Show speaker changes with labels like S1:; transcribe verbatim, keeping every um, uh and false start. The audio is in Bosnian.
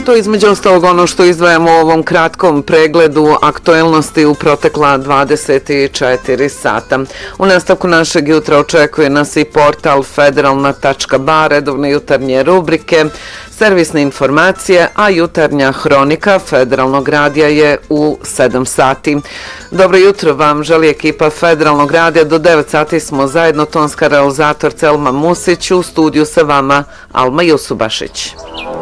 S1: To je između ostalog ono što izdvajamo u ovom kratkom pregledu aktuelnosti u protekla dvadeset četiri sata. U nastavku našeg jutra očekuje nas i portal federalna tačka ba, redovne jutarnje rubrike, servisne informacije, a jutarnja hronika Federalnog radija je u sedam sati. Dobro jutro vam želi ekipa Federalnog radija. Do devet sati smo zajedno, tonska realizator Celma Musić, u studiju sa vama Alma Jusubašić.